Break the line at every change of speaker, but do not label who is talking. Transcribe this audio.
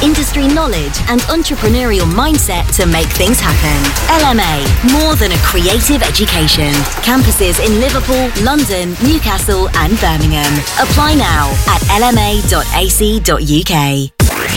industry knowledge and entrepreneurial mindset to make things happen. LMA, more than a creative education. Campuses in Liverpool, London, Newcastle and Birmingham. Apply now at lma.ac.uk.